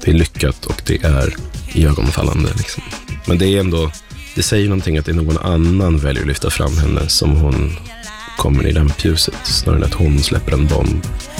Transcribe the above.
det är lyckat och det är iögonfallande liksom. Men det är ändå, det säger någonting att det är någon annan väljer att lyfta fram henne som hon kommer i rampljuset, snarare än att hon släpper en bomb.